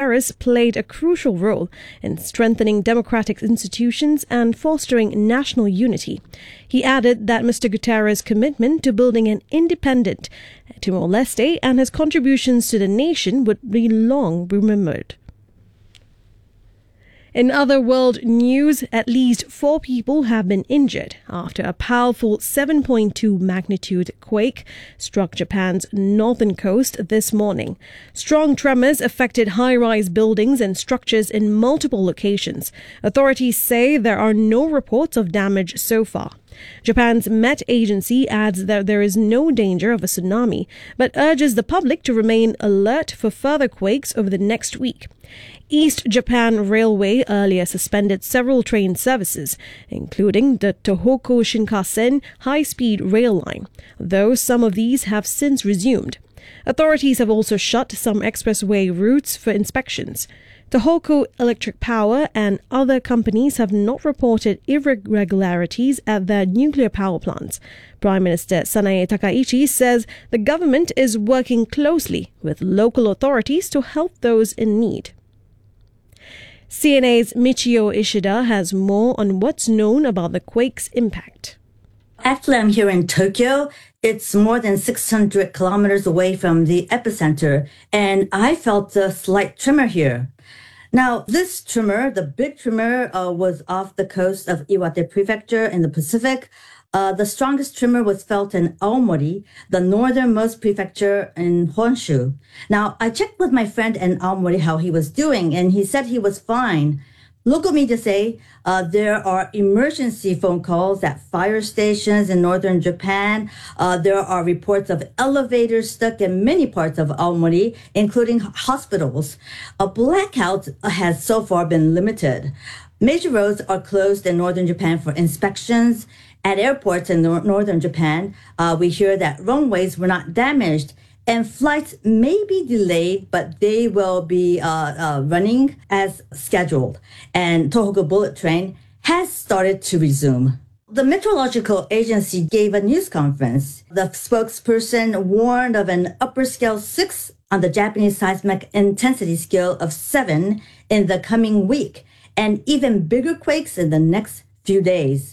Guterres played a crucial role in strengthening democratic institutions and fostering national unity. He added that Mr. Guterres' commitment to building an independent Timor-Leste and his contributions to the nation would be long remembered. In other world news, at least 4 people have been injured after a powerful 7.2 magnitude quake struck Japan's northern coast this morning. Strong tremors affected high-rise buildings and structures in multiple locations. Authorities say there are no reports of damage so far. Japan's Met Agency adds that there is no danger of a tsunami, but urges the public to remain alert for further quakes over the next week. East Japan Railway earlier suspended several train services, including the Tohoku Shinkansen high-speed rail line, though some of these have since resumed. Authorities have also shut some expressway routes for inspections. Tohoku Electric Power and other companies have not reported irregularities at their nuclear power plants. Prime Minister Sanae Takaichi says the government is working closely with local authorities to help those in need. CNA's Michio Ishida has more on what's known about the quake's impact. Actually, I'm here in Tokyo. It's more than 600 kilometers away from the epicenter, and I felt a slight tremor here. Now, this tremor, the big tremor, was off the coast of Iwate Prefecture in the Pacific. The strongest tremor was felt in Aomori, the northernmost prefecture in Honshu. Now, I checked with my friend in Aomori how he was doing, and he said he was fine. Local media say there are emergency phone calls at fire stations in northern Japan. There are reports of elevators stuck in many parts of Aomori, including hospitals. A blackout has so far been limited. Major roads are closed in northern Japan for inspections. At airports in northern Japan, we hear that runways were not damaged and flights may be delayed, but they will be running as scheduled. And Tohoku Bullet Train has started to resume. The Meteorological Agency gave a news conference. The spokesperson warned of an upper scale 6 on the Japanese seismic intensity scale of 7 in the coming week, and even bigger quakes in the next few days.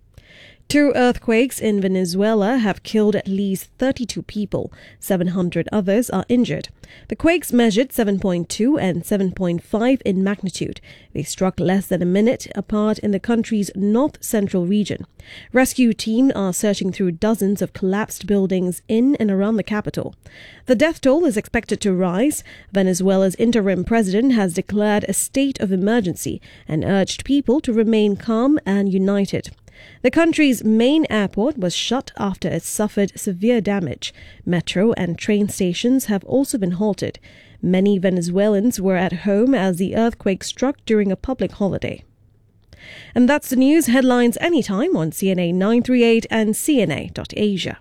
2 earthquakes in Venezuela have killed at least 32 people. 700 others are injured. The quakes measured 7.2 and 7.5 in magnitude. They struck less than a minute apart in the country's north-central region. Rescue teams are searching through dozens of collapsed buildings in and around the capital. The death toll is expected to rise. Venezuela's interim president has declared a state of emergency and urged people to remain calm and united. The country's main airport was shut after it suffered severe damage. Metro and train stations have also been halted. Many Venezuelans were at home as the earthquake struck during a public holiday. And that's the news headlines anytime on CNA 938 and CNA.Asia.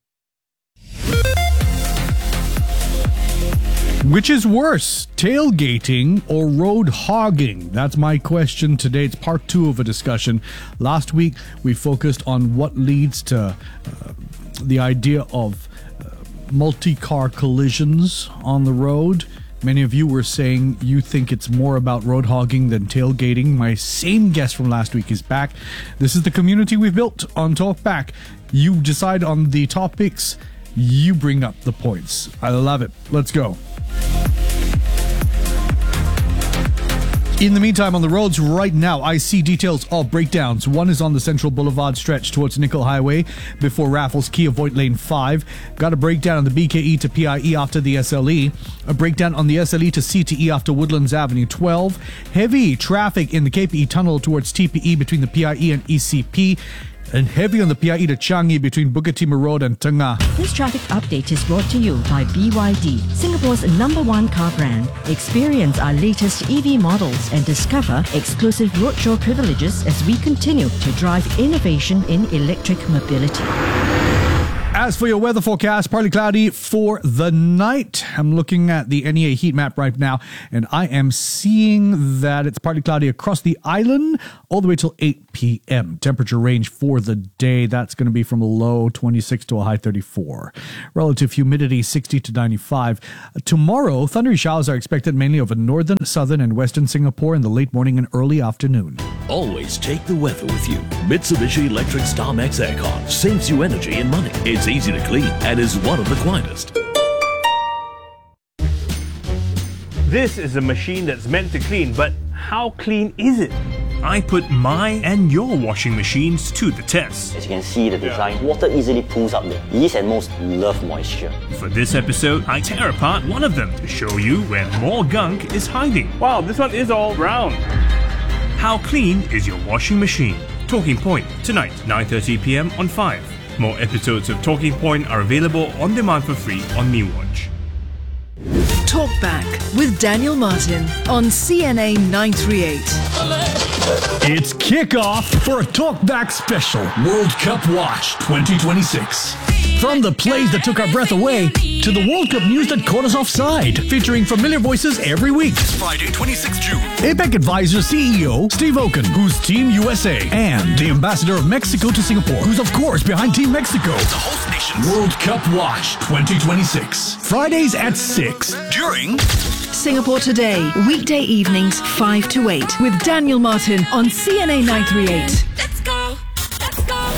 Which is worse, tailgating or road hogging? That's my question today. It's part 2 of a discussion. Last week, we focused on what leads to the idea of multi-car collisions on the road. Many of you were saying you think it's more about road hogging than tailgating. My same guest from last week is back. This is the community we've built on Talkback. You decide on the topics. You bring up the points. I love it. Let's go. In the meantime, on the roads right now, I see details of breakdowns. One is on the Central Boulevard stretch towards Nickel Highway before Raffles Key. Avoid lane 5. Got a breakdown on the BKE to PIE after the SLE. A breakdown on the SLE to CTE after Woodlands Avenue 12. Heavy traffic in the KPE tunnel towards TPE between the PIE and ECP. And heavy on the PIE to Changi between Bukit Timur Road and Tengah. This traffic update is brought to you by BYD, Singapore's #1 car brand. Experience our latest EV models and discover exclusive roadshow privileges as we continue to drive innovation in electric mobility. As for your weather forecast, partly cloudy for the night. I'm looking at the NEA heat map right now, and I am seeing that it's partly cloudy across the island all the way till 8 p.m. Temperature range for the day, that's going to be from a low 26 to a high 34. Relative humidity 60 to 95. Tomorrow, thundery showers are expected mainly over northern, southern, and western Singapore in the late morning and early afternoon. Always take the weather with you. Mitsubishi Electric StarMax Aircon saves you energy and money. It's easy to clean and is one of the quietest. This is a machine that's meant to clean, but how clean is it? I put my and your washing machines to the test. As you can see the design, water easily pools up there. These and most love moisture. For this episode, I tear apart one of them to show you where more gunk is hiding. Wow, this one is all brown. How clean is your washing machine? Talking Point, tonight, 9:30 p.m. on 5. More episodes of Talking Point are available on demand for free on MeWatch. Talk Back with Daniel Martin on CNA 938. It's kickoff for a Talkback special, World Cup Watch 2026. From the plays that took our breath away to the World Cup news that caught us offside, featuring familiar voices every week. Friday, 26 June. APEC Advisor CEO Steve Oken, who's Team USA, and the Ambassador of Mexico to Singapore, who's of course behind Team Mexico. The host nation's World Cup Watch 2026. Fridays at 6 during Singapore Today, weekday evenings 5 to 8 with Daniel Martin on CNA 938. Let's go. Let's go.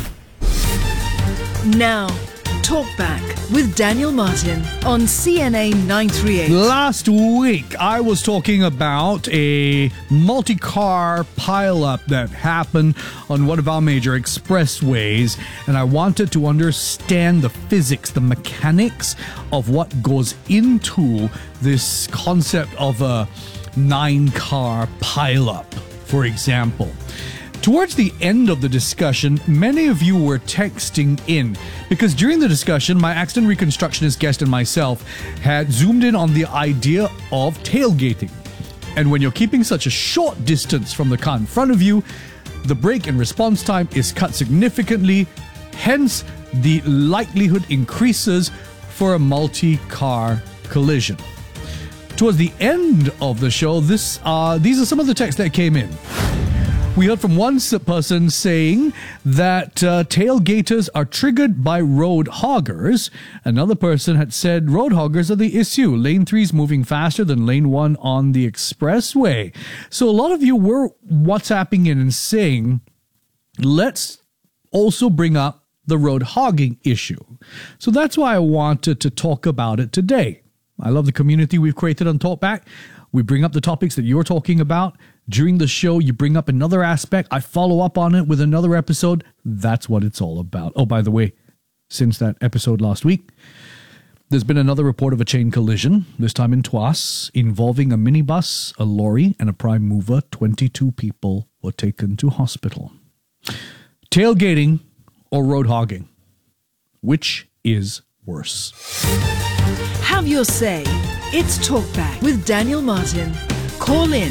Now, Talk Back with Daniel Martin on CNA 938. Last week, I was talking about a multi-car pileup that happened on one of our major expressways, and I wanted to understand the physics, the mechanics of what goes into this concept of a 9-car pileup, for example. Towards the end of the discussion, many of you were texting in because during the discussion, my accident reconstructionist guest and myself had zoomed in on the idea of tailgating. And when you're keeping such a short distance from the car in front of you, the brake and response time is cut significantly, hence the likelihood increases for a multi-car collision. Towards the end of the show, these are some of the texts that came in. We heard from one person saying that tailgaters are triggered by road hoggers. Another person had said road hoggers are the issue. Lane 3 is moving faster than lane 1 on the expressway. So a lot of you were WhatsApping in and saying, let's also bring up the road hogging issue. So that's why I wanted to talk about it today. I love the community we've created on Talkback. We bring up the topics that you're talking about. During the show, you bring up another aspect. I follow up on it with another episode. That's what it's all about. Oh, by the way, since that episode last week, there's been another report of a chain collision, this time in Tuas, involving a minibus, a lorry, and a prime mover. 22 people were taken to hospital. Tailgating or road hogging? Which is worse? Have your say. It's Talkback with Daniel Martin. Call in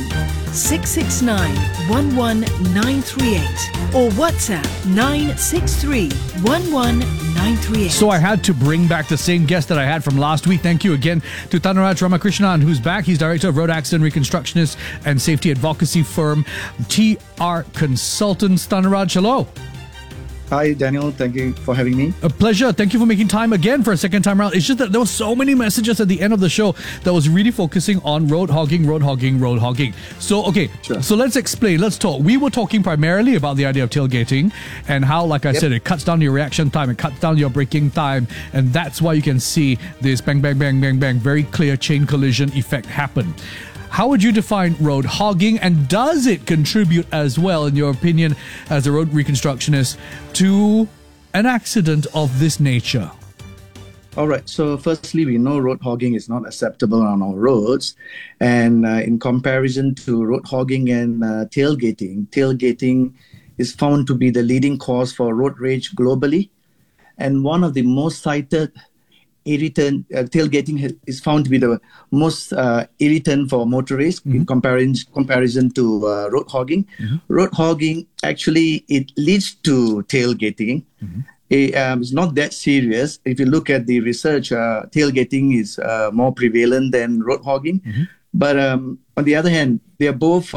669-11938 or WhatsApp 963-11938. So I had to bring back the same guest that I had from last week. Thank you again to Thanaraj Ramakrishnan, who's back. He's Director of Road Accident Reconstructionist and Safety Advocacy Firm TR Consultants. Thanaraj, hello. Hi, Daniel. Thank you for having me. A pleasure. Thank you for making time again for a second time around. It's just that there were so many messages at the end of the show that was really focusing on road hogging. So, okay, Sure. So let's explain. Let's talk. We were talking primarily about the idea of tailgating and how, like I said, it cuts down your reaction time, it cuts down your braking time, and that's why you can see this bang, bang, bang, bang, bang, very clear chain collision effect happen. How would you define road hogging, and does it contribute as well, in your opinion, as a road reconstructionist, to an accident of this nature? All right. So firstly, we know road hogging is not acceptable on our roads. And in comparison to road hogging and tailgating is found to be the leading cause for road rage globally. And one of the most cited tailgating is found to be the most irritant for motorists in comparison to road hogging. Road hogging, actually, it leads to tailgating. it's not that serious. If you look at the research, tailgating is more prevalent than road hogging. But on the other hand, they are both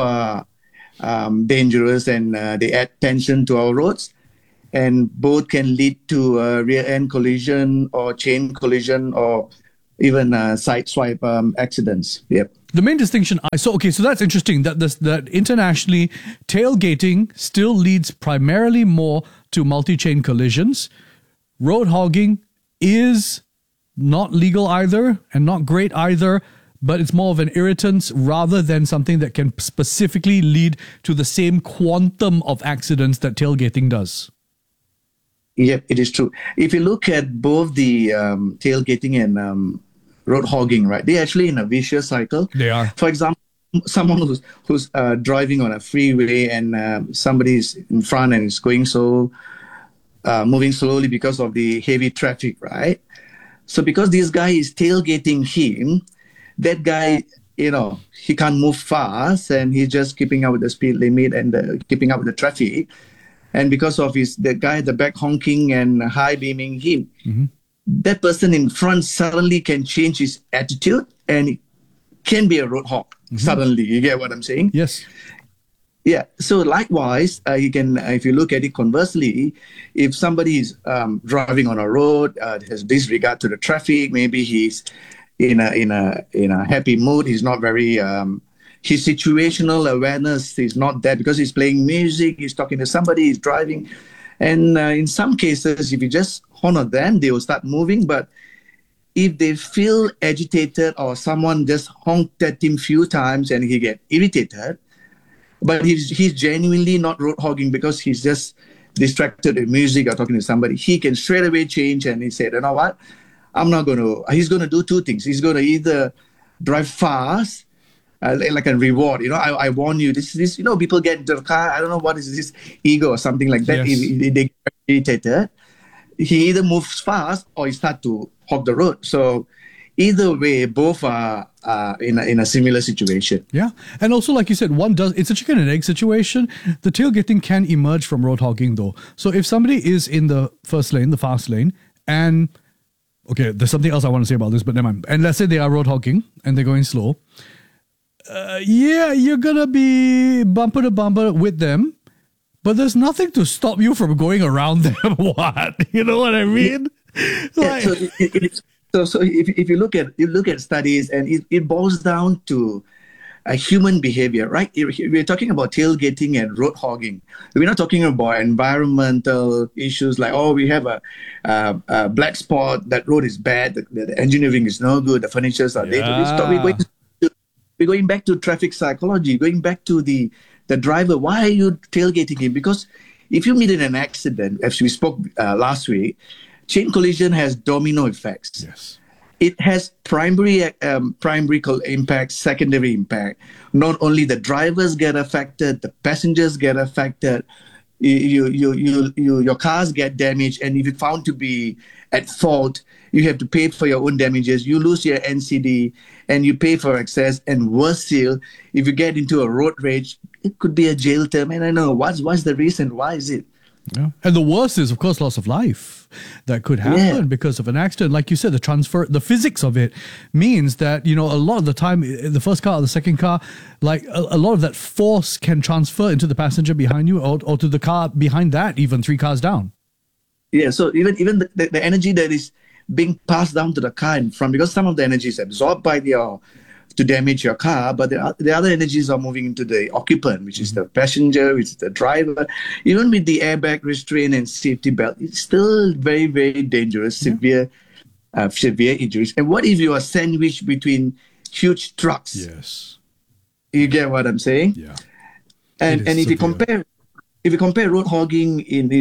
dangerous, and they add tension to our roads. And both can lead to rear-end collision or chain collision or even side swipe accidents. Yep. The main distinction, so that's interesting that internationally, tailgating still leads primarily more to multi-chain collisions. Road hogging is not legal either and not great either, but it's more of an irritant rather than something that can specifically lead to the same quantum of accidents that tailgating does. Yep, it is true. If you look at both the tailgating and road hogging, right, they're actually in a vicious cycle. They are. For example, someone who's driving on a freeway and somebody is in front and is going moving slowly because of the heavy traffic, right? So because this guy is tailgating him, that guy, he can't move fast and he's just keeping up with the speed limit and keeping up with the traffic. And because of the guy at the back honking and high beaming him, that person in front suddenly can change his attitude and it can be a road hog suddenly. You get what I'm saying? Yes. Yeah. So likewise, you can, if you look at it conversely, if somebody is driving on a road, has disregard to the traffic, maybe he's in a happy mood, he's not very his situational awareness is not there because he's playing music, he's talking to somebody, he's driving. And in some cases, if you just honor them, they will start moving. But if they feel agitated or someone just honked at him few times and he get irritated, but he's genuinely not road hogging because he's just distracted with music or talking to somebody, he can straight away change and he said, you know what, he's going to do two things. He's going to either drive fast, like a reward, I warn you, this, people get into the car, I don't know what is this ego or something like that. Yes. They get irritated. He either moves fast or he start to hog the road. So either way, both are in a similar situation. Yeah. And also, like you said, it's a chicken and egg situation. The tailgating can emerge from road hogging though. So if somebody is in the first lane, the fast lane, and okay, there's something else I want to say about this, but never mind. And let's say they are road hogging and they're going slow. You're going to be bumper to bumper with them, but there's nothing to stop you from going around them. What? You know what I mean? Yeah, so if you look at studies, and it boils down to a human behavior, right? We're talking about tailgating and road hogging. We're not talking about environmental issues like, we have a black spot, that road is bad, the engineering is no good, the furnitures are dated. We're going back to traffic psychology, going back to the driver. Why are you tailgating him? Because if you meet in an accident, as we spoke last week, chain collision has domino effects. Yes. It has primary impact, secondary impact. Not only the drivers get affected, the passengers get affected. Your cars get damaged, and if you're found to be at fault, you have to pay for your own damages. You lose your NCD, and you pay for excess. And worse still, if you get into a road rage, it could be a jail term. And I know what's the reason? Why is it? Yeah. And the worst is, of course, loss of life that could happen because of an accident. Like you said, the physics of it means that, a lot of the time, the first car or the second car, like a lot of that force can transfer into the passenger behind you or to the car behind that, even 3 cars down. Yeah, so even the energy that is being passed down to the car in front, because some of the energy is absorbed by to damage your car, but the other energies are moving into the occupant, which is the passenger, which is the driver. Even with the airbag, restraint, and safety belt, it's still very, very dangerous, severe injuries. And what if you are sandwiched between huge trucks? Yes, you get what I'm saying? Yeah. And if you compare road hogging in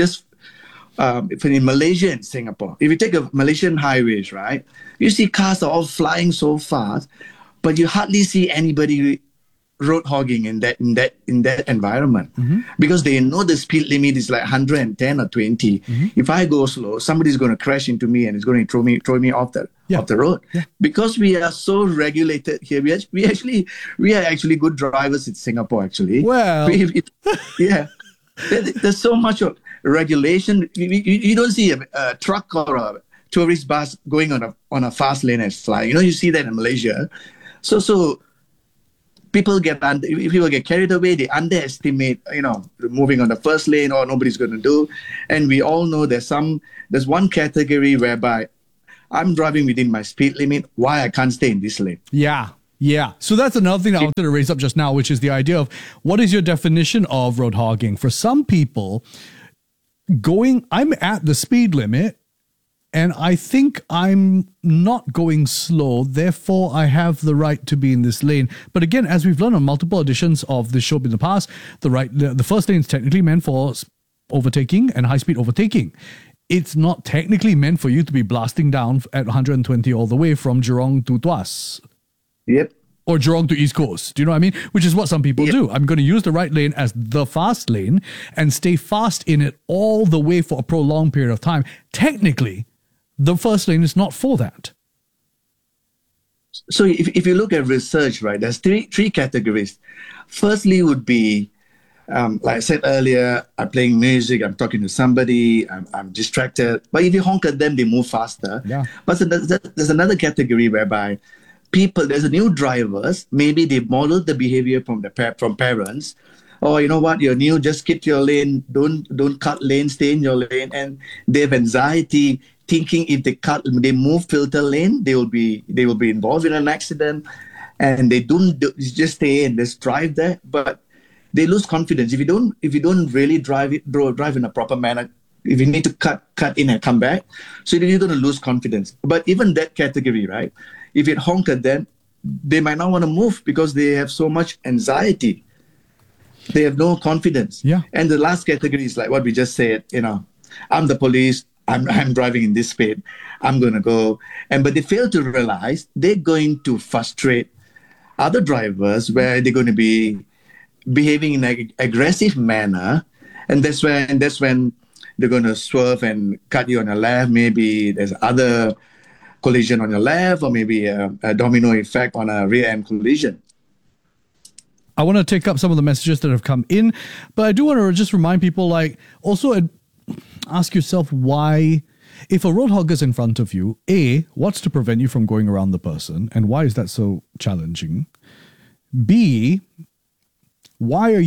Malaysia and Singapore, if you take a Malaysian highways, right, you see cars are all flying so fast, but you hardly see anybody road hogging in that environment because they know the speed limit is like 110 or 20. If I go slow, somebody's going to crash into me and it's going to throw me off the road. Yeah. Because we are so regulated here, we are actually good drivers in Singapore. Actually, well, there's so much of regulation. You don't see a truck or a tourist bus going on a fast lane and flying. You see that in Malaysia. So people get carried away. They underestimate, moving on the first lane, or nobody's going to do. And we all know there's one category whereby I'm driving within my speed limit. Why I can't stay in this lane? Yeah. So that's another thing I wanted to raise up just now, which is the idea of what is your definition of road hogging? For some people, I'm at the speed limit, and I think I'm not going slow, therefore I have the right to be in this lane. But again, as we've learned on multiple editions of this show in the past, the first lane is technically meant for overtaking and high-speed overtaking. It's not technically meant for you to be blasting down at 120 all the way from Jurong to Tuas. Yep. Or Jurong to East Coast. Do you know what I mean? Which is what some people do. I'm going to use the right lane as the fast lane and stay fast in it all the way for a prolonged period of time. Technically, the first lane is not for that. So if you look at research, right, there's three categories. Firstly would be, like I said earlier, I'm playing music, I'm talking to somebody, I'm distracted. But if you honk at them, they move faster. Yeah. But there's another category whereby there's a new drivers, maybe they modeled the behavior from parents. Oh, you know what, you're new, just keep your lane, don't cut lane, stay in your lane. And they have anxiety, thinking if they move filter lane, they will be involved in an accident, and they just stay and just drive there. But they lose confidence if you don't really drive in a proper manner. If you need to cut in and come back, so you're going to lose confidence. But even that category, right? If it honk at them, they might not want to move because they have so much anxiety. They have no confidence. Yeah. And the last category is like what we just said. I'm the police. I'm driving in this speed. I'm going to go. But they fail to realize they're going to frustrate other drivers where they're going to be behaving in an aggressive manner. And that's when they're going to swerve and cut you on the left. Maybe there's other collision on your left, or maybe a domino effect on a rear end collision. I want to take up some of the messages that have come in, but I do want to just remind people, also ask yourself why, if a road hogger is in front of you, A, what's to prevent you from going around the person, and why is that so challenging? B, why are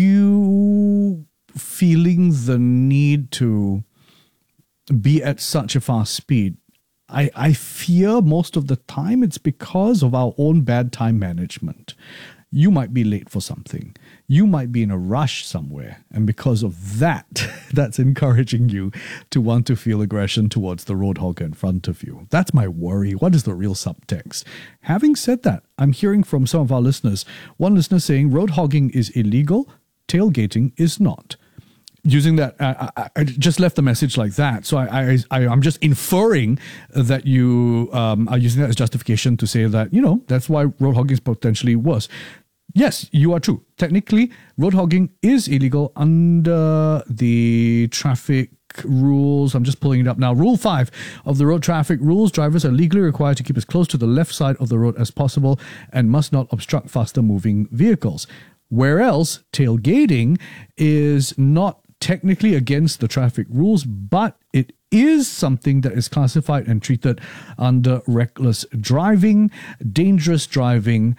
you feeling the need to be at such a fast speed? I fear most of the time it's because of our own bad time management. You might be late for something. You might be in a rush somewhere. And because of that, that's encouraging you to want to feel aggression towards the road hogger in front of you. That's my worry. What is the real subtext? Having said that, I'm hearing from some of our listeners. One listener saying road hogging is illegal, tailgating is not. Using that, I just left the message like that. So I'm just inferring that you are using that as justification to say that, that's why road hogging is potentially worse. Yes, you are true. Technically, road hogging is illegal under the traffic rules. I'm just pulling it up now. Rule 5 of the road traffic rules. Drivers are legally required to keep as close to the left side of the road as possible and must not obstruct faster moving vehicles. Whereas tailgating is not technically against the traffic rules, but it is something that is classified and treated under reckless driving, dangerous driving,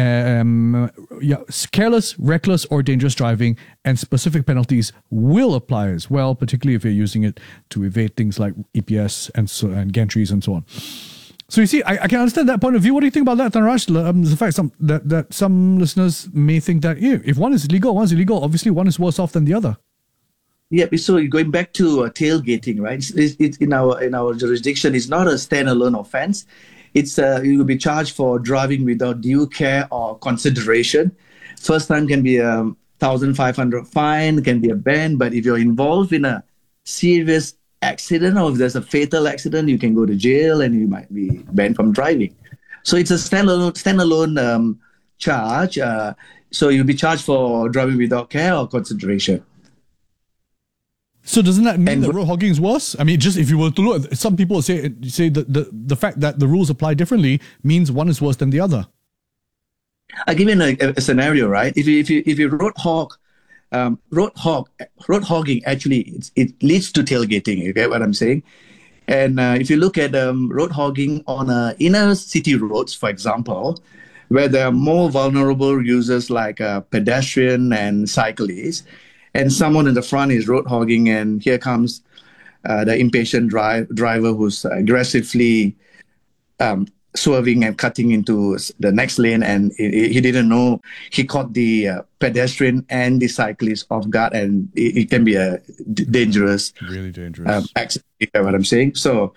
careless, reckless, or dangerous driving, and specific penalties will apply as well, particularly if you're using it to evade things like EPS and gantries and so on. So you see, I can understand that point of view. What do you think about that, Dhanaraj? The fact that some listeners may think that if one is legal, one's illegal, obviously one is worse off than the other. Yeah, so going back to tailgating, right? It's in our jurisdiction. It's not a standalone offense. It's you will be charged for driving without due care or consideration. First time can be a 1,500 fine, can be a ban. But if you're involved in a serious accident or if there's a fatal accident, you can go to jail and you might be banned from driving. So it's a standalone charge. So you'll be charged for driving without care or consideration. So doesn't that mean that road hogging is worse? I mean, just if you were to look, some people say that the fact that the rules apply differently means one is worse than the other. I'll give you a scenario, right? If you road hog road hogging actually it leads to tailgating. You get what I'm saying? And if you look at road hogging on inner city roads, for example, where there are more vulnerable users like pedestrian and cyclists, and someone in the front is road hogging, and here comes the impatient driver who's aggressively swerving and cutting into the next lane, and he didn't know he caught the pedestrian and the cyclist off guard, and it can be a dangerous, really dangerous accident. You know what I'm saying? So,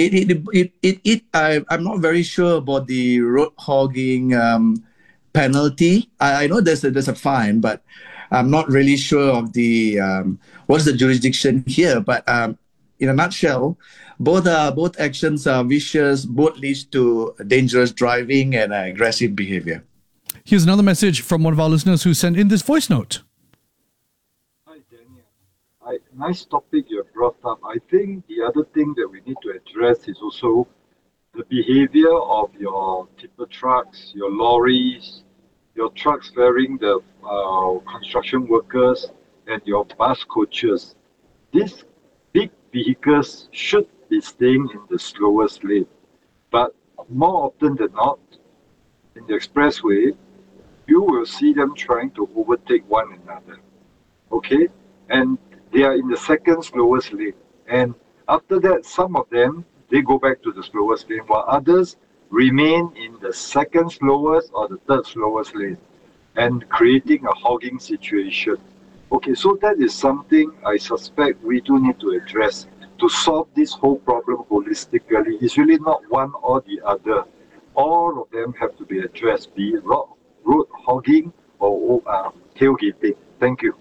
I'm not very sure about the road hogging penalty. I know there's a fine, but I'm not really sure of the what's the jurisdiction here. But in a nutshell, both actions are vicious, both leads to dangerous driving and aggressive behavior. Here's another message from one of our listeners who sent in this voice note. Hi, Daniel. Nice topic you have brought up. I think the other thing that we need to address is also the behavior of your tipper trucks, your lorries, your trucks ferrying the construction workers, and your bus coaches. These big vehicles should be staying in the slowest lane. But more often than not, in the expressway, you will see them trying to overtake one another. Okay? And they are in the second slowest lane. And after that, some of them, they go back to the slowest lane, while others remain in the second slowest or the third slowest lane, and creating a hogging situation. Okay, so that is something I suspect we do need to address to solve this whole problem holistically. It's really not one or the other. All of them have to be addressed, be it road hogging or tailgating. Thank you.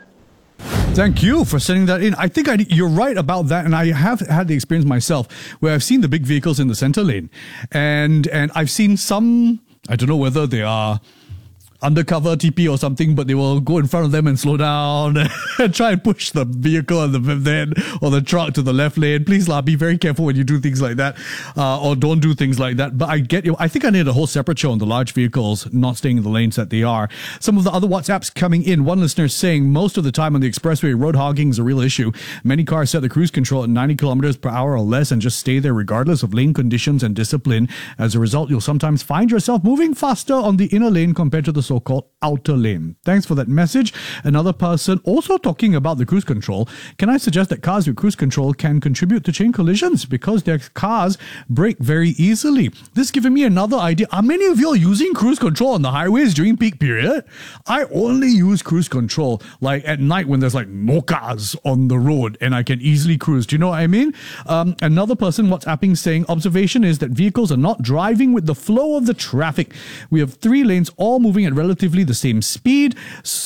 Thank you for sending that in. I think you're right about that, and I have had the experience myself where I've seen the big vehicles in the center lane, and I've seen some, I don't know whether they are undercover TP or something, but they will go in front of them and slow down and try and push the vehicle and the van or the truck to the left lane. Please, be very careful when you do things like that, or don't do things like that. But I get you. I think I need a whole separate show on the large vehicles not staying in the lanes that they are. Some of the other WhatsApps coming in. One listener saying most of the time on the expressway, road hogging is a real issue. Many cars set the cruise control at 90 kilometers per hour or less and just stay there regardless of lane conditions and discipline. As a result, you'll sometimes find yourself moving faster on the inner lane compared to the so-called outer lane. Thanks for that message. Another person also talking about the cruise control. Can I suggest that cars with cruise control can contribute to chain collisions because their cars brake very easily? This is giving me another idea. Are many of you all using cruise control on the highways during peak period? I only use cruise control like at night when there's like no cars on the road and I can easily cruise. Do you know what I mean? Another person WhatsApping saying observation is that vehicles are not driving with the flow of the traffic. We have 3 lanes all moving at relatively the same speed,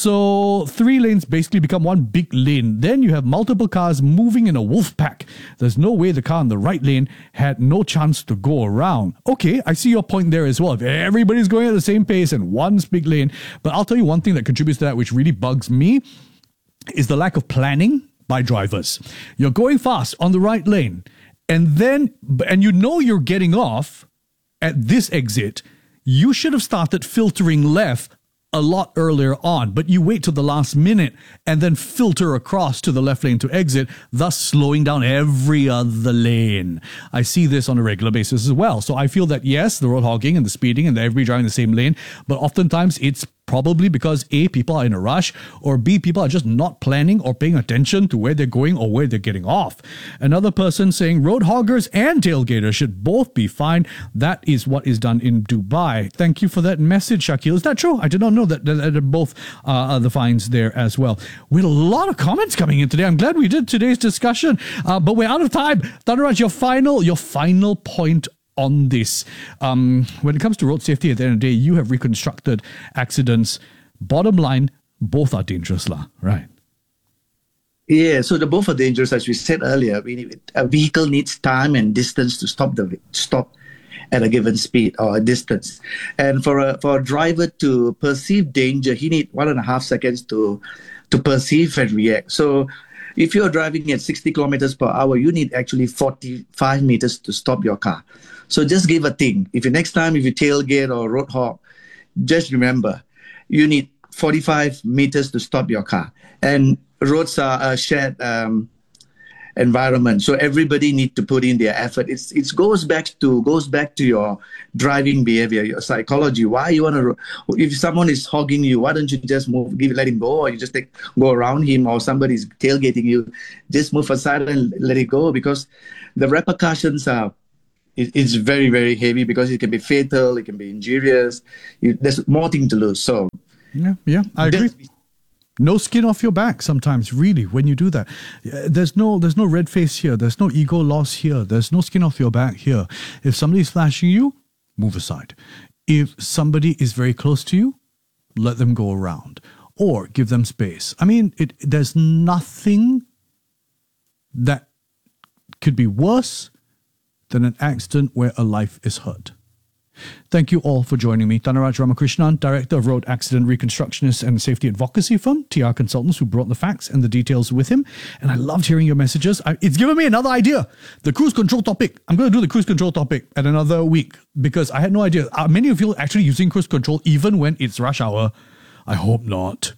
so 3 lanes basically become one big lane. Then you have multiple cars moving in a wolf pack. There's no way the car in the right lane had no chance to go around. Okay, I see your point there as well. If everybody's going at the same pace in one big lane, but I'll tell you one thing that contributes to that which really bugs me is the lack of planning by drivers. You're going fast on the right lane, and you know you're getting off at this exit. You should have started filtering left a lot earlier on, but you wait till the last minute and then filter across to the left lane to exit, thus slowing down every other lane. I see this on a regular basis as well. So I feel that yes, the road hogging and the speeding and everybody driving the same lane, but oftentimes it's probably because A, people are in a rush, or B, people are just not planning or paying attention to where they're going or where they're getting off. Another person saying road hoggers and tailgaters should both be fined. That is what is done in Dubai. Thank you for that message, Shakil. Is that true? I did not know that both are the fines there as well. We had a lot of comments coming in today. I'm glad we did today's discussion, but we're out of time. Thanuraj, your final point on this. When it comes to road safety, at the end of the day, you have reconstructed accidents. Bottom line, both are dangerous, right? Yeah, so both are dangerous. As we said earlier, a vehicle needs time and distance to stop at a given speed or a distance. And for a driver to perceive danger, he needs 1.5 seconds to perceive and react. So if you're driving at 60 kilometers per hour, you need actually 45 meters to stop your car. So just give a thing. If you tailgate or road hog, just remember, you need 45 meters to stop your car. And roads are a shared environment, so everybody need to put in their effort. It goes back to your driving behavior, your psychology. Why you want to? If someone is hogging you, why don't you just move, let him go, or you just go around him, or somebody's tailgating you, just move aside and let it go, because the repercussions are. It's very, very heavy, because it can be fatal, it can be injurious. There's more things to lose. So yeah, I agree. No skin off your back sometimes, really, when you do that. There's no red face here. There's no ego loss here. There's no skin off your back here. If somebody's flashing you, move aside. If somebody is very close to you, let them go around or give them space. I mean, there's nothing that could be worse than an accident where a life is hurt. Thank you all for joining me. Dhanaraj Ramakrishnan, Director of Road Accident Reconstructionist and Safety Advocacy Firm, TR Consultants, who brought the facts and the details with him. And I loved hearing your messages. It's given me another idea. The cruise control topic. I'm going to do the cruise control topic at another week, because I had no idea. Are many of you actually using cruise control even when it's rush hour? I hope not.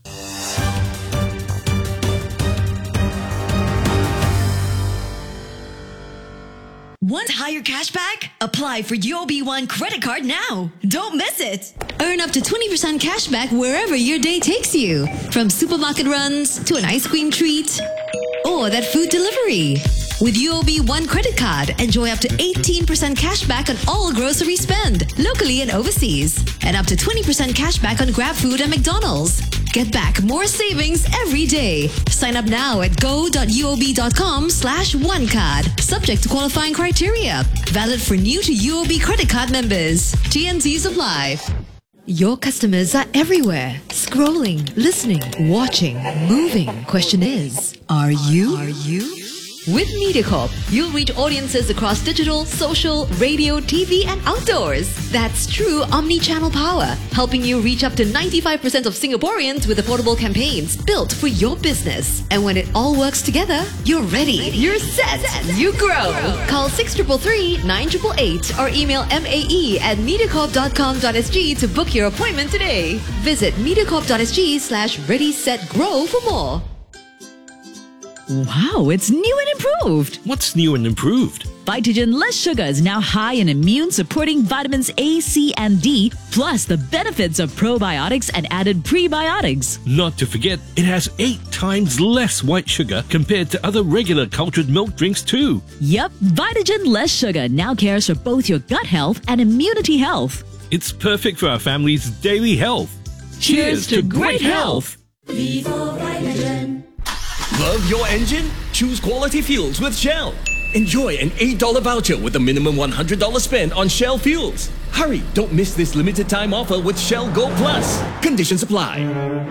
Want higher cashback? Apply for UOB One credit card now. Don't miss it. Earn up to 20% cashback wherever your day takes you. From supermarket runs to an ice cream treat or that food delivery. With UOB One credit card, enjoy up to 18% cashback on all grocery spend, locally and overseas. And up to 20% cashback on GrabFood and McDonald's. Get back more savings every day. Sign up now at go.uob.com/onecard. Subject to qualifying criteria. Valid for new to UOB credit card members. TNCs apply. Your customers are everywhere. Scrolling, listening, watching, moving. Question is, are you? With MediaCorp, you'll reach audiences across digital, social, radio, TV, and outdoors. That's true omni-channel power, helping you reach up to 95% of Singaporeans with affordable campaigns built for your business. And when it all works together, you're ready. You're set. You grow. Call 6333-9888 or email mae@mediacorp.com.sg to book your appointment today. Visit mediacorp.sg/ready-set-grow for more. Wow, it's new and improved. What's new and improved? Vitagen Less Sugar is now high in immune-supporting vitamins A, C, and D, plus the benefits of probiotics and added prebiotics. Not to forget, it has 8 times less white sugar compared to other regular cultured milk drinks too. Yep, Vitagen Less Sugar now cares for both your gut health and immunity health. It's perfect for our family's daily health. Cheers to great health. Vivo Vitagen. Love your engine? Choose quality fuels with Shell. Enjoy an $8 voucher with a minimum $100 spend on Shell fuels. Hurry, don't miss this limited time offer with Shell Go Plus. Conditions apply.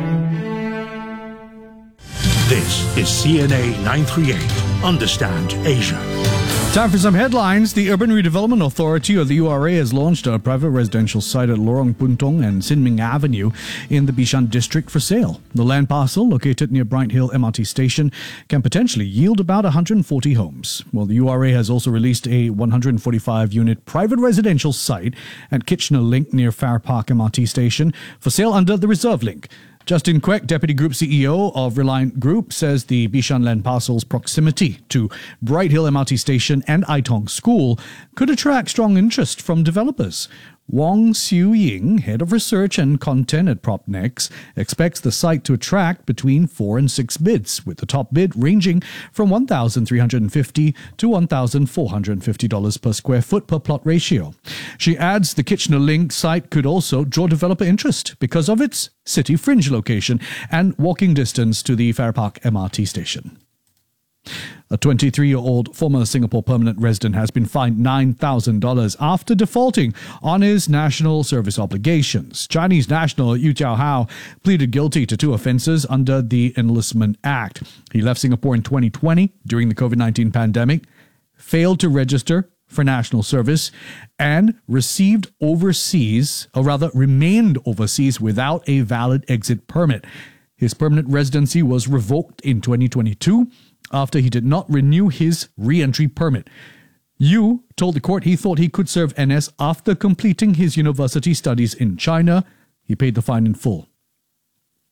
This is CNA 938. Understand Asia. Time for some headlines. The Urban Redevelopment Authority, or the URA, has launched a private residential site at Lorong Puntong and Sin Ming Avenue in the Bishan district for sale. The land parcel, located near Bright Hill MRT station, can potentially yield about 140 homes. Well, the URA has also released a 145-unit private residential site at Kitchener Link near Farrer Park MRT station for sale under the Reserve Link. Justin Quek, Deputy Group CEO of Reliant Group, says the Bishan land parcel's proximity to Bright Hill MRT station and Aitong School could attract strong interest from developers. Wong Siu Ying, Head of Research and Content at Propnex, expects the site to attract between 4 and 6 bids, with the top bid ranging from $1,350 to $1,450 per square foot per plot ratio. She adds the Kitchener Link site could also draw developer interest because of its city fringe location and walking distance to the Farrer Park MRT station. A 23-year-old former Singapore permanent resident has been fined $9,000 after defaulting on his national service obligations. Chinese national Yu Jiahao pleaded guilty to 2 offences under the Enlistment Act. He left Singapore in 2020 during the COVID-19 pandemic, failed to register for national service, and remained overseas without a valid exit permit. His permanent residency was revoked in 2022 after he did not renew his re-entry permit. Yu told the court he thought he could serve NS after completing his university studies in China. He paid the fine in full.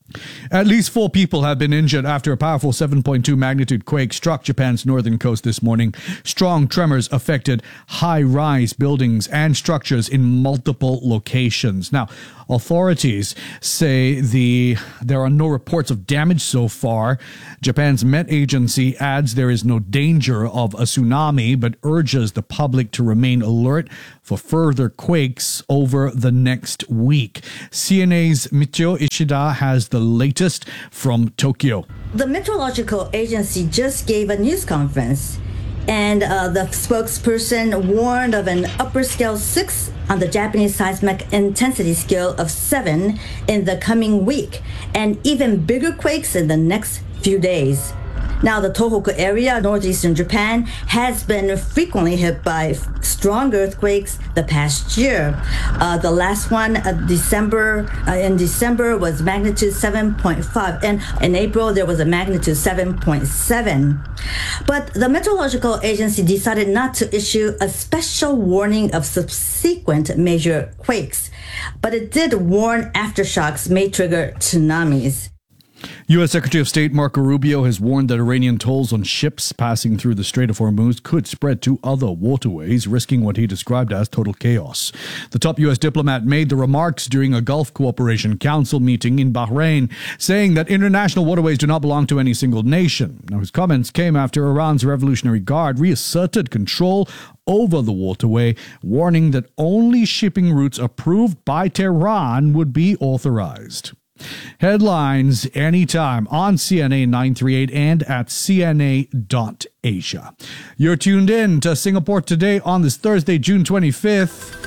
At least 4 people have been injured after a powerful 7.2 magnitude quake struck Japan's northern coast this morning. Strong tremors affected high-rise buildings and structures in multiple locations. Now, authorities say there are no reports of damage so far. Japan's Met Agency adds there is no danger of a tsunami, but urges the public to remain alert for further quakes over the next week. CNA's Michio Ishida has the latest from Tokyo. The Meteorological Agency just gave a news conference, and the spokesperson warned of an upper scale 6 on the Japanese seismic intensity scale of 7 in the coming week, and even bigger quakes in the next few days. Now, the Tohoku area, northeastern Japan, has been frequently hit by strong earthquakes the past year. The last one, in December, was magnitude 7.5, and in April there was a magnitude 7.7. But the Meteorological Agency decided not to issue a special warning of subsequent major quakes, but it did warn aftershocks may trigger tsunamis. U.S. Secretary of State Marco Rubio has warned that Iranian tolls on ships passing through the Strait of Hormuz could spread to other waterways, risking what he described as total chaos. The top U.S. diplomat made the remarks during a Gulf Cooperation Council meeting in Bahrain, saying that international waterways do not belong to any single nation. Now, his comments came after Iran's Revolutionary Guard reasserted control over the waterway, warning that only shipping routes approved by Tehran would be authorized. Headlines anytime on CNA 938 and at cna.asia. You're tuned in to Singapore Today on this Thursday, June 25th.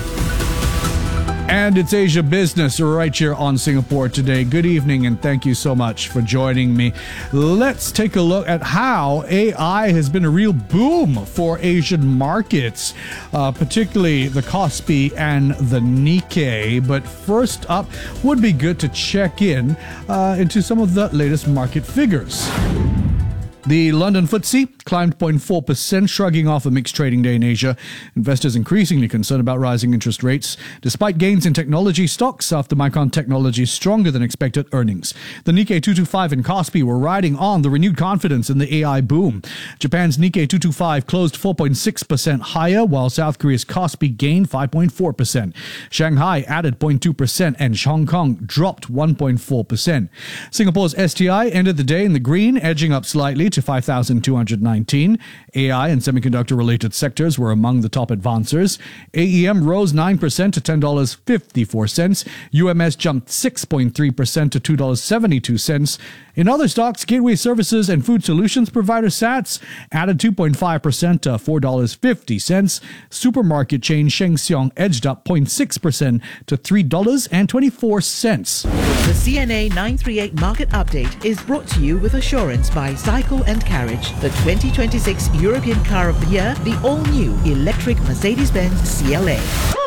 And it's Asia Business right here on Singapore Today. Good evening and thank you so much for joining me. Let's take a look at how AI has been a real boom for Asian markets, particularly the Kospi and the Nikkei. But first up, would be good to check in into some of the latest market figures. The London FTSE climbed 0.4%, shrugging off a mixed trading day in Asia. Investors increasingly concerned about rising interest rates, despite gains in technology stocks after Micron Technology's stronger than expected earnings. The Nikkei 225 and Kospi were riding on the renewed confidence in the AI boom. Japan's Nikkei 225 closed 4.6% higher, while South Korea's Kospi gained 5.4%. Shanghai added 0.2%, and Hong Kong dropped 1.4%. Singapore's STI ended the day in the green, edging up slightly to 5,219. AI and semiconductor-related sectors were among the top advancers. AEM rose 9% to $10.54. UMS jumped 6.3% to $2.72. In other stocks, gateway services and food solutions provider SATS added 2.5% to $4.50. Supermarket chain Sheng Siong edged up 0.6% to $3.24. The CNA 938 Market Update is brought to you with assurance by Cycle and Carriage, the 2026 European Car of the Year, the all-new electric Mercedes-Benz CLA.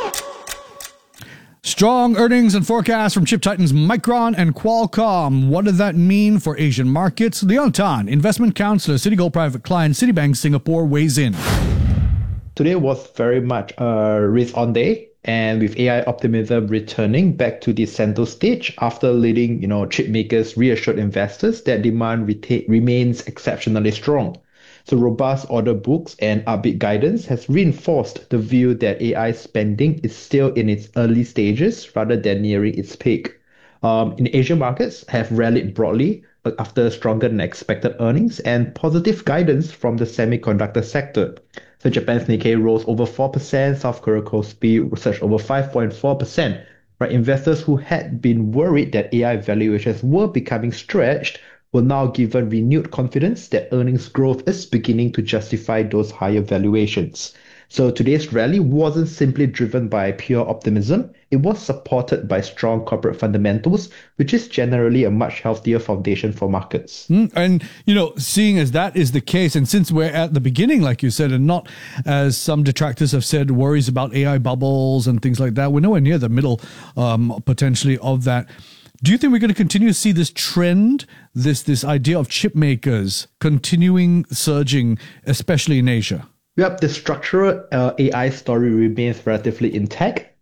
Strong earnings and forecasts from chip titans Micron and Qualcomm. What does that mean for Asian markets? Leon Tan, investment counselor, Citigold Private Client, Citibank Singapore, weighs in. Today was very much a risk-on day. And with AI optimism returning back to the center stage after leading, chip makers reassured investors that demand remains exceptionally strong. So robust order books and upbeat guidance has reinforced the view that AI spending is still in its early stages rather than nearing its peak. In Asian markets have rallied broadly after stronger than expected earnings and positive guidance from the semiconductor sector. So Japan's Nikkei rose over 4%, South Korea Kospi surged over 5.4%. Right, investors who had been worried that AI valuations were becoming stretched were now given renewed confidence that earnings growth is beginning to justify those higher valuations. So today's rally wasn't simply driven by pure optimism. It was supported by strong corporate fundamentals, which is generally a much healthier foundation for markets. And, seeing as that is the case, and since we're at the beginning, like you said, and not, as some detractors have said, worries about AI bubbles and things like that, we're nowhere near the middle, potentially, of that. Do you think we're going to continue to see this trend, this idea of chip makers continuing surging, especially in Asia? Yep, the structural AI story remains relatively intact,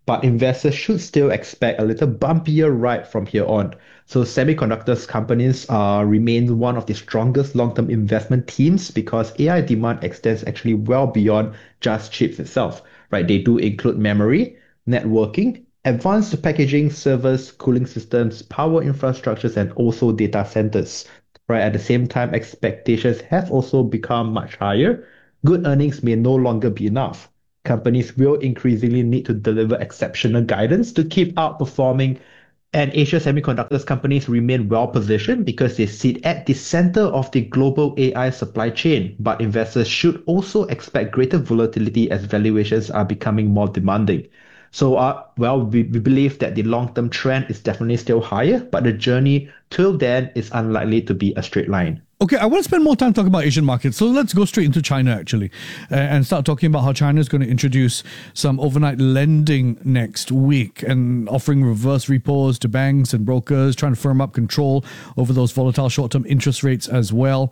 but investors should still expect a little bumpier ride from here on. So semiconductors companies remain one of the strongest long-term investment themes because AI demand extends actually well beyond just chips itself, right? They do include memory, networking, advanced packaging, servers, cooling systems, power infrastructures, and also data centers, right? At the same time, expectations have also become much higher. Good earnings may no longer be enough. Companies will increasingly need to deliver exceptional guidance to keep outperforming. And Asia Semiconductors companies remain well positioned because they sit at the center of the global AI supply chain. But investors should also expect greater volatility as valuations are becoming more demanding. So, we believe that the long-term trend is definitely still higher, but the journey till then is unlikely to be a straight line. Okay, I want to spend more time talking about Asian markets. So let's go straight into China, actually, and start talking about how China is going to introduce some overnight lending next week and offering reverse repos to banks and brokers, trying to firm up control over those volatile short-term interest rates as well.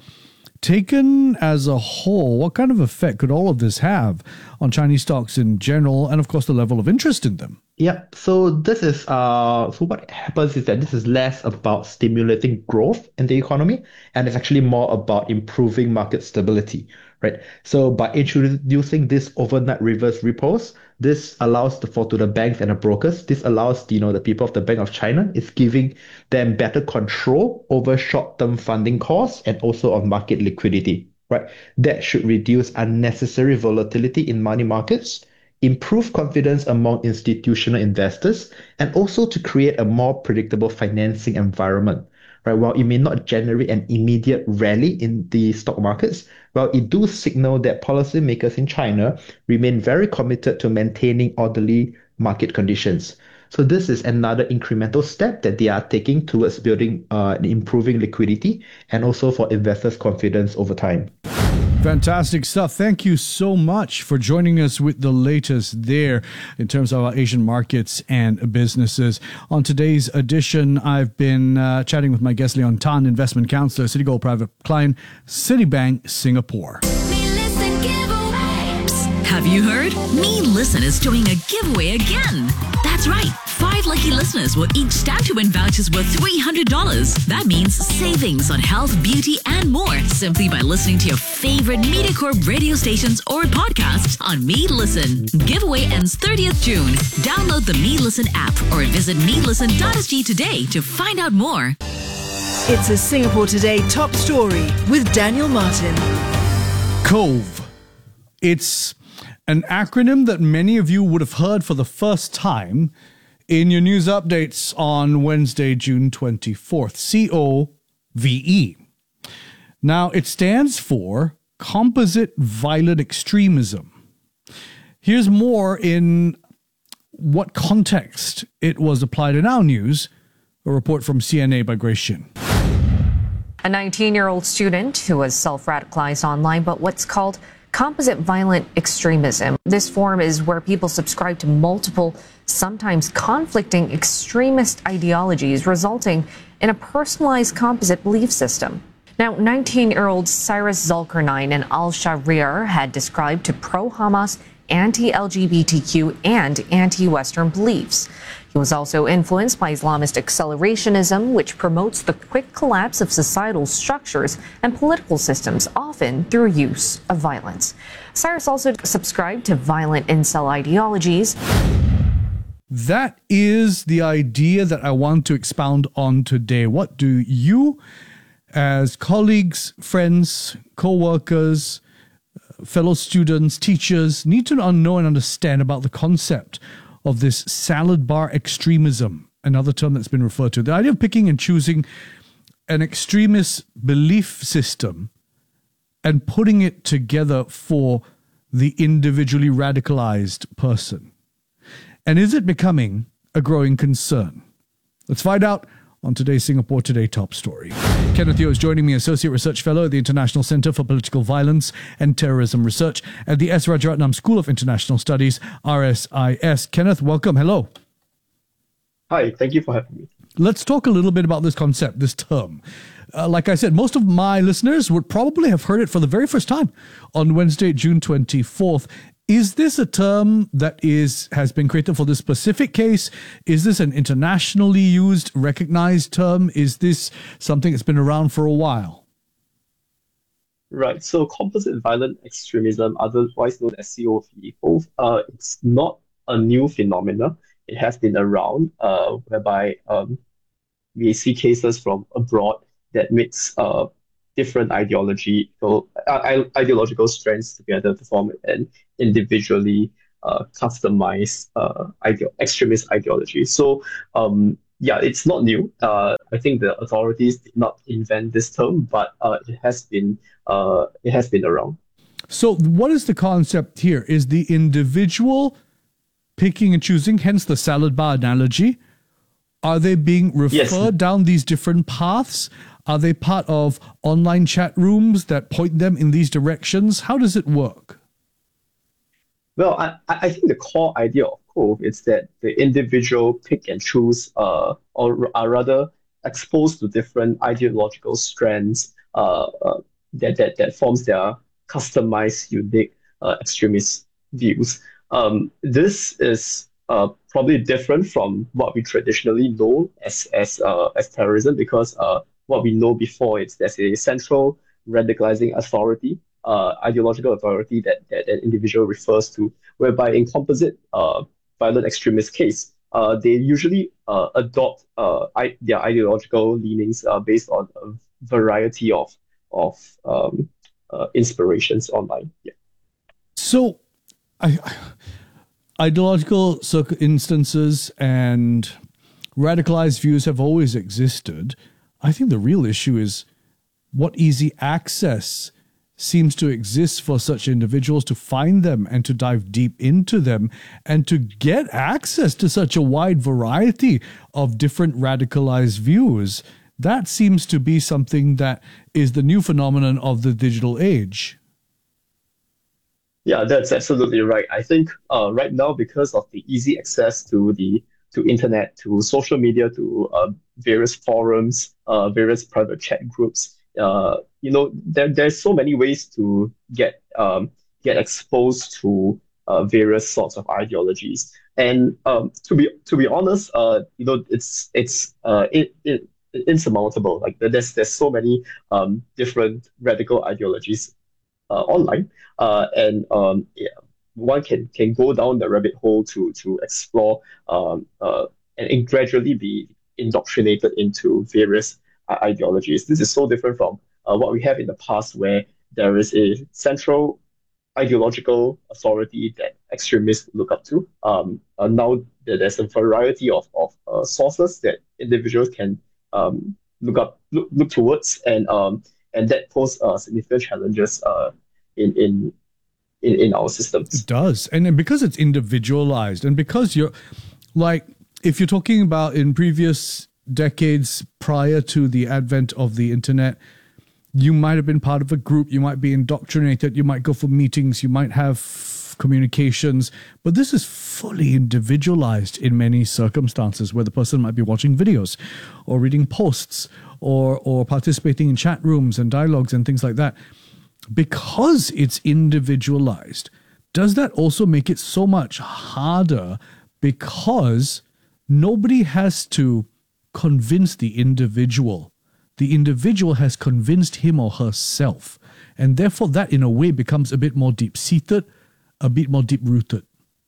Taken as a whole, what kind of effect could all of this have on Chinese stocks in general and, of course, the level of interest in them? Yep. So this is so what happens is that this is less about stimulating growth in the economy, and it's actually more about improving market stability, right? So by introducing this overnight reverse repos, this allows to the banks and the brokers. This allows the people of the Bank of China. It's giving them better control over short-term funding costs and also of market liquidity, right? That should reduce unnecessary volatility in money markets, improve confidence among institutional investors, and also to create a more predictable financing environment, right? While it may not generate an immediate rally in the stock markets, well, it do signal that policymakers in China remain very committed to maintaining orderly market conditions. So this is another incremental step that they are taking towards building and improving liquidity and also for investors' confidence over time. Fantastic stuff. Thank you so much for joining us with the latest there in terms of our Asian markets and businesses. On today's edition, I've been chatting with my guest, Leon Tan, investment counselor, Citigold Private Client, Citibank, Singapore. Have you heard? Me Listen is doing a giveaway again. That's right. 5 lucky listeners will each stand to win vouchers worth $300. That means savings on health, beauty, and more simply by listening to your favorite MediaCorp radio stations or podcasts on Me Listen. Giveaway ends 30th June. Download the Me Listen app or visit melisten.sg today to find out more. It's a Singapore Today top story with Daniel Martin. COVE. It's an acronym that many of you would have heard for the first time in your news updates on Wednesday, June 24th. COVE. Now, it stands for Composite Violent Extremism. Here's more in what context it was applied in our news. A report from CNA by Grace Shin. A 19-year-old student who was self-radicalized online, but what's called composite violent extremism. This form is where people subscribe to multiple, sometimes conflicting extremist ideologies, resulting in a personalized composite belief system. Now, 19-year-old Cyrus Zulkarnain and al-Shahrir had described to pro-Hamas, anti-LGBTQ, and anti-Western beliefs. He was also influenced by Islamist accelerationism, which promotes the quick collapse of societal structures and political systems, often through use of violence. Cyrus also subscribed to violent incel ideologies. That is the idea that I want to expound on today. What do you, as colleagues, friends, co-workers, fellow students, teachers, need to know and understand about the concept of this salad bar extremism, another term that's been referred to? The idea of picking and choosing an extremist belief system and putting it together for the individually radicalized person. And is it becoming a growing concern? Let's find out on today's Singapore Today top story. Kenneth Yeo is joining me, Associate Research Fellow at the International Centre for Political Violence and Terrorism Research at the S. Rajaratnam School of International Studies, RSIS. Kenneth, welcome. Hello. Hi, thank you for having me. Let's talk a little bit about this concept, this term. Like I said, most of my listeners would probably have heard it for the very first time on Wednesday, June 24th. Is this a term that has been created for this specific case? Is this an internationally used, recognized term? Is this something that's been around for a while? Right. So composite violent extremism, otherwise known as COV, it's not a new phenomenon. It has been around, whereby we see cases from abroad that mix different ideological strands together to form an individually customized extremist ideology. So yeah, it's not new. I think the authorities did not invent this term, but it has been around. So what is the concept here? Is the individual picking and choosing, hence the salad bar analogy? Are they being referred down these different paths? Are they part of online chat rooms that point them in these directions? How does it work? Well, I think the core idea of Cove is that the individual pick and choose, or are rather exposed to different ideological strands that forms their customized, unique extremist views. This is probably different from what we traditionally know as terrorism, because what we know before is there's a central radicalizing authority, ideological authority that an individual refers to, whereby in composite violent extremist case, they usually adopt their ideological leanings based on a variety of inspirations online. Yeah. So, ideological instances and radicalized views have always existed. I think the real issue is what easy access seems to exist for such individuals to find them and to dive deep into them and to get access to such a wide variety of different radicalized views. That seems to be something that is the new phenomenon of the digital age. Yeah, that's absolutely right. I think right now, because of the easy access to internet, to social media, to various forums, various private chat groups, there's so many ways to get exposed to various sorts of ideologies. And to be honest, it's insurmountable. Like there's so many different radical ideologies online, and one can go down the rabbit hole to explore and gradually be indoctrinated into various ideologies. This is so different from what we have in the past, where there is a central ideological authority that extremists look up to. Now there's a variety of sources that individuals can look towards, and that pose significant challenges in our systems. It does. And because it's individualized, and because you're like, if you're talking about in previous decades prior to the advent of the internet, you might have been part of a group, you might be indoctrinated, you might go for meetings, you might have communications, but this is fully individualized in many circumstances, where the person might be watching videos or reading posts or participating in chat rooms and dialogues and things like that. Because it's individualized, does that also make it so much harder, because nobody has to convince the individual? The individual has convinced him or herself, and therefore that in a way becomes a bit more deep-seated, a bit more deep-rooted.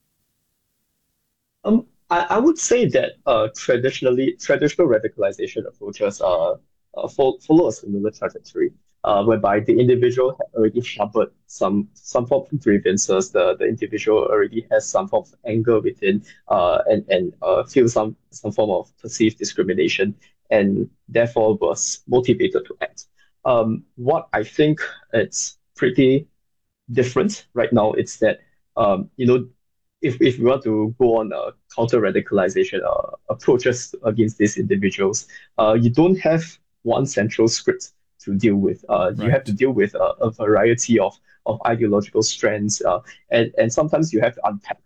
I would say that traditional radicalization approaches follow a similar trajectory, whereby the individual had already harbored some form of grievances. The individual already has some form of anger within, and feels some form of perceived discrimination, and therefore was motivated to act. What I think it's pretty different right now is that if we want to go on counter-radicalization approaches against these individuals, you don't have one central script to deal with. You have to deal with a variety of ideological strands, and sometimes you have to unpack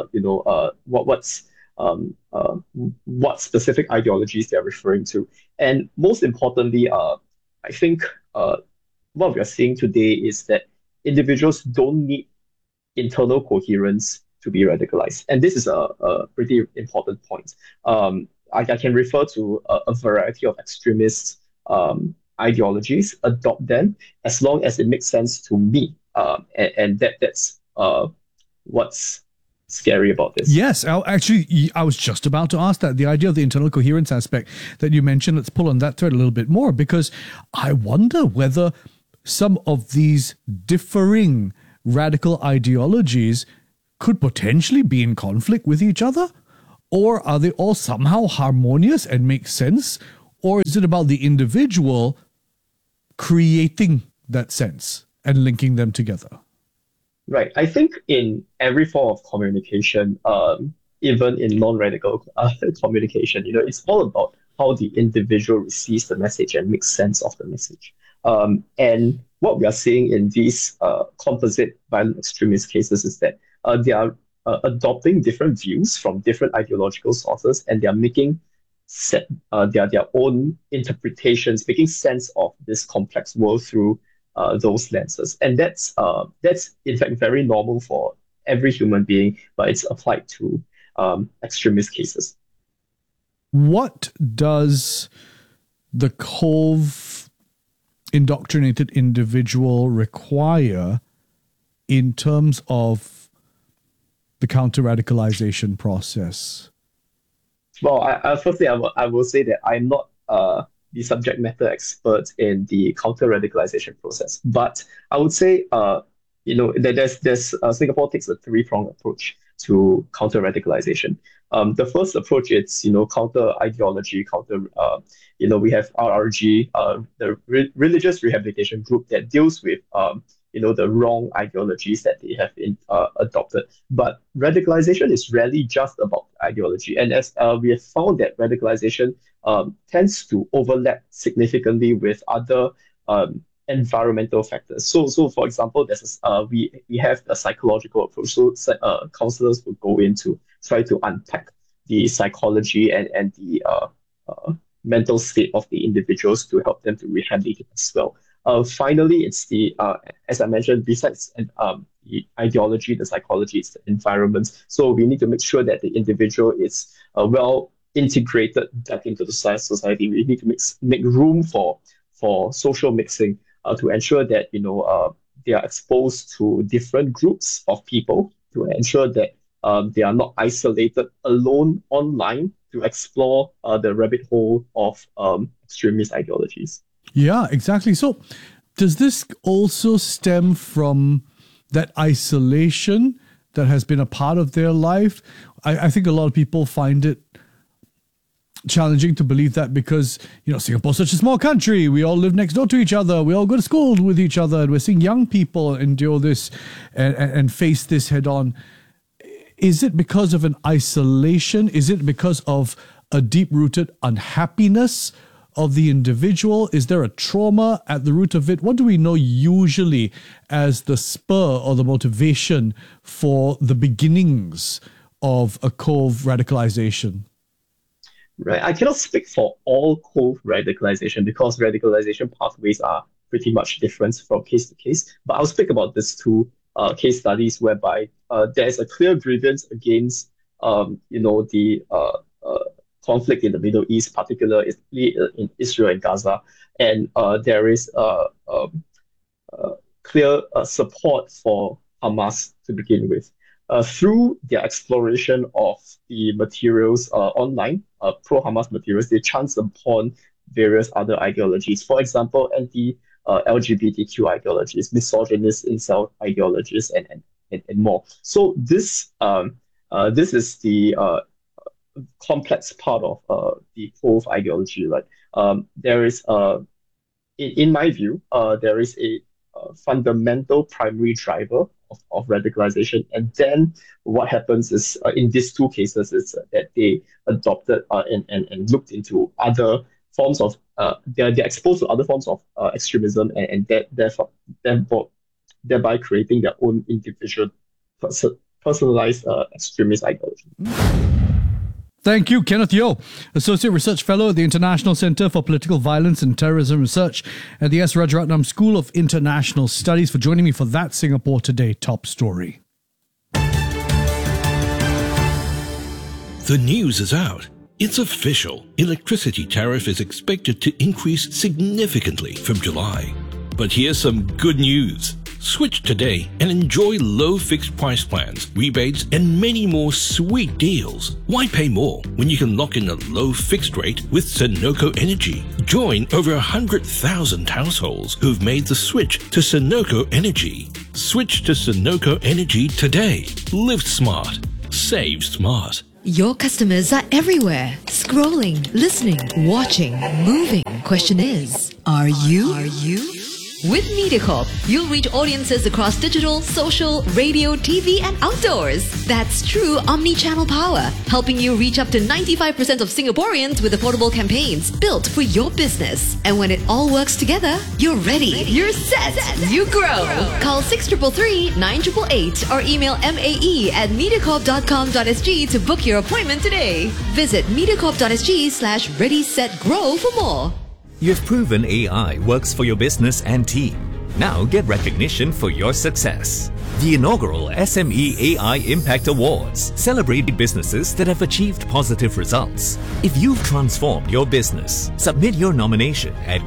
what specific ideologies they're referring to. And most importantly, I think what we are seeing today is that individuals don't need internal coherence to be radicalized. And this is a pretty important point. I can refer to a variety of extremist ideologies, adopt them as long as it makes sense to me. And that's what's scary about this. Yes, I was just about to ask that. The idea of the internal coherence aspect that you mentioned, let's pull on that thread a little bit more, because I wonder whether some of these differing radical ideologies could potentially be in conflict with each other? Or are they all somehow harmonious and make sense? Or is it about the individual creating that sense and linking them together? Right. I think in every form of communication, even in non-radical communication, it's all about how the individual receives the message and makes sense of the message. And what we are seeing in these composite violent extremist cases is that they are adopting different views from different ideological sources, and they are making their own interpretations, making sense of this complex world through those lenses. And that's in fact very normal for every human being, but it's applied to extremist cases. What does the Cove indoctrinated individual require in terms of the counter-radicalization process? Well, firstly, I will say that I'm not the subject matter expert in the counter-radicalization process, but I would say, that Singapore takes a three-pronged approach to counter-radicalization. The first approach is, counter-ideology, we have RRG, the religious rehabilitation group that deals with, the wrong ideologies that they have adopted. But radicalization is rarely just about ideology. And as we have found that radicalization tends to overlap significantly with other environmental factors. So for example, we have a psychological approach. So counselors will go in to try to unpack the psychology and the mental state of the individuals to help them to rehabilitate as well. Finally, it's the, as I mentioned, besides the ideology, the psychology, it's the environment. So we need to make sure that the individual is well integrated back into the society. We need to make room for social mixing to ensure that they are exposed to different groups of people, to ensure that they are not isolated alone online to explore the rabbit hole of extremist ideologies. Yeah, exactly. So does this also stem from that isolation that has been a part of their life? I think a lot of people find it challenging to believe that because, Singapore's such a small country. We all live next door to each other. We all go to school with each other. And we're seeing young people endure this and face this head on. Is it because of an isolation? Is it because of a deep-rooted unhappiness of the individual? Is there a trauma at the root of it? What do we know usually as the spur or the motivation for the beginnings of a Cove radicalization? Right. I cannot speak for all Cove radicalization because radicalization pathways are pretty much different from case to case. But I'll speak about these two case studies whereby there is a clear grievance against, the conflict in the Middle East, particularly in Israel and Gaza, and there is clear support for Hamas to begin with. Through their exploration of the materials online, pro-Hamas materials, they chance upon various other ideologies. For example, anti-LGBTQ ideologies, misogynist incel ideologies, and more. So this is the complex part of the Cove ideology, right? There is, in my view, there is a fundamental primary driver of radicalization, and then what happens is in these two cases is that they adopted and looked into other forms of they're exposed to other forms of extremism and thereby creating their own individual personalized extremist ideology. Thank you, Kenneth Yeo, Associate Research Fellow at the International Center for Political Violence and Terrorism Research at the S. Rajaratnam School of International Studies, for joining me for that Singapore Today top story. The news is out. It's official. Electricity tariff is expected to increase significantly from July. But here's some good news. Switch today and enjoy low fixed price plans, rebates, and many more sweet deals. Why pay more when you can lock in a low fixed rate with Sunoco Energy? Join over 100,000 households who've made the switch to Sunoco Energy. Switch to Sunoco Energy today. Live smart. Save smart. Your customers are everywhere. Scrolling, listening, watching, moving. Question is, are you? With MediaCorp, you'll reach audiences across digital, social, radio, TV, and outdoors. That's true omni-channel power, helping you reach up to 95% of Singaporeans with affordable campaigns built for your business. And when it all works together, you're ready, you're set, you grow. Call 6333 9888 or email mae@mediacorp.com.sg to book your appointment today. Visit mediacorp.sg/ready-set-grow for more. You've proven AI works for your business and team. Now get recognition for your success. The inaugural SME AI Impact Awards celebrate businesses that have achieved positive results. If you've transformed your business, submit your nomination at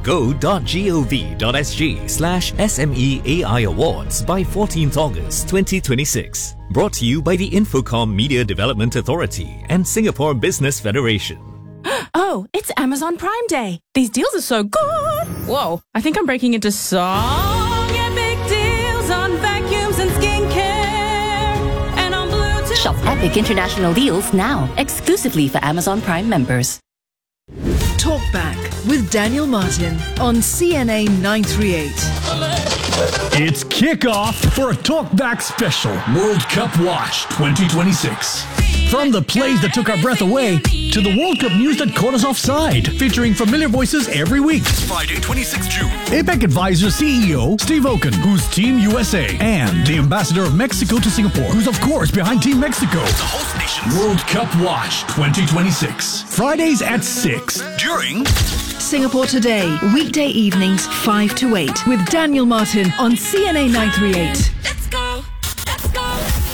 go.gov.sg/SME AI Awards by 14th August 2026. Brought to you by the Infocom Media Development Authority and Singapore Business Federation. Oh, it's Amazon Prime Day. These deals are so good. Whoa, I think I'm breaking into song. Yeah, big deals on vacuums and skincare. And on Bluetooth. Shop epic international deals now, exclusively for Amazon Prime members. Talk Back with Daniel Martin on CNA 938. It's kickoff for a Talkback special, World Cup Watch 2026. From the plays that took our breath away to the World Cup news that caught us offside, featuring familiar voices every week. Friday, 26 June. APEC Advisor CEO Steve Oken, who's Team USA, and the Ambassador of Mexico to Singapore, who's of course behind Team Mexico. The host nation. World Cup Watch 2026. Fridays at 6 during Singapore Today, weekday evenings 5 to 8 with Daniel Martin on CNA 938. Let's go. Let's go.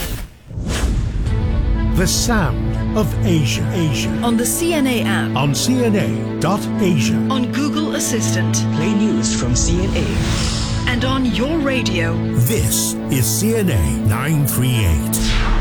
The sound of Asia. On the CNA app. On CNA.Asia. On Google Assistant. Play news from CNA. And on your radio. This is CNA 938.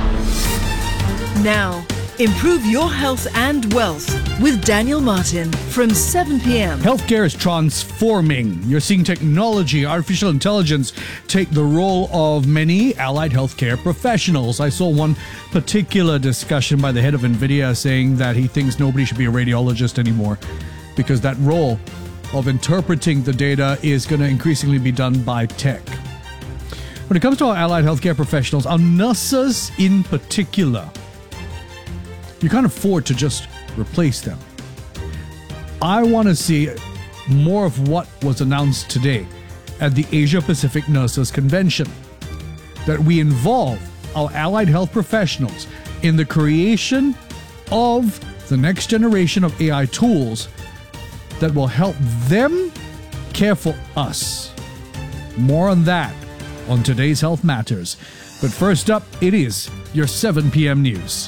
Now, improve your health and wealth with Daniel Martin from 7 p.m. Healthcare is transforming. You're seeing technology, artificial intelligence take the role of many allied healthcare professionals. I saw one particular discussion by the head of NVIDIA saying that he thinks nobody should be a radiologist anymore because that role of interpreting the data is going to increasingly be done by tech. When it comes to our allied healthcare professionals, our nurses in particular, you can't afford to just replace them. I want to see more of what was announced today at the Asia Pacific Nurses Convention, that we involve our allied health professionals in the creation of the next generation of AI tools that will help them care for us. More on that on today's Health Matters. But first up, it is your 7 p.m. news.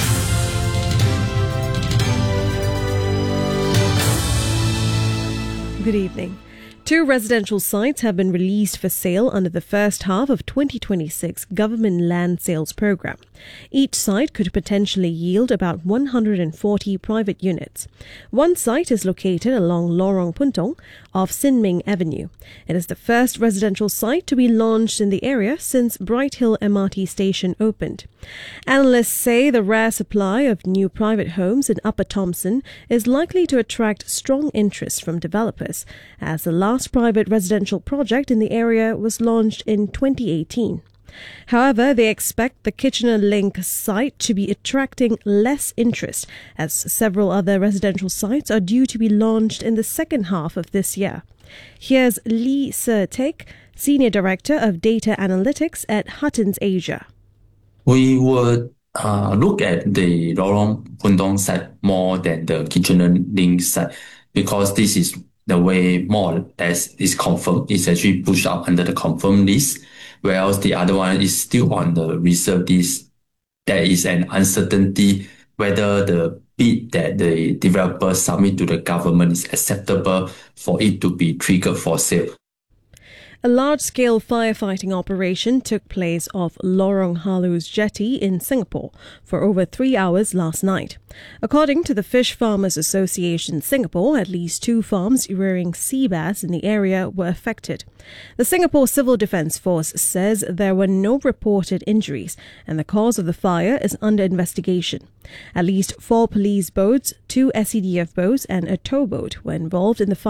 Good evening. 2 residential sites have been released for sale under the first half of 2026 government land sales program. Each site could potentially yield about 140 private units. One site is located along Lorong Puntong off Sin Ming Avenue. It is the first residential site to be launched in the area since Bright Hill MRT station opened. Analysts say the rare supply of new private homes in Upper Thomson is likely to attract strong interest from developers, as the last private residential project in the area was launched in 2018. However, they expect the Kitchener Link site to be attracting less interest, as several other residential sites are due to be launched in the second half of this year. Here's Lee Se-Teck, Senior Director of Data Analytics at Huttons Asia. We would look at the Lorong Puntong site more than the Kitchener Link site, because this is the way more or less is confirmed. It's actually pushed out under the confirmed list, whereas the other one is still on the reserve list. There is an uncertainty whether the bid that the developer submit to the government is acceptable for it to be triggered for sale. A large-scale firefighting operation took place off Lorong Halus Jetty in Singapore for over 3 hours last night. According to the Fish Farmers Association Singapore, at least 2 farms rearing sea bass in the area were affected. The Singapore Civil Defence Force says there were no reported injuries and the cause of the fire is under investigation. At least 4 police boats, 2 SCDF boats and a towboat were involved in the fire.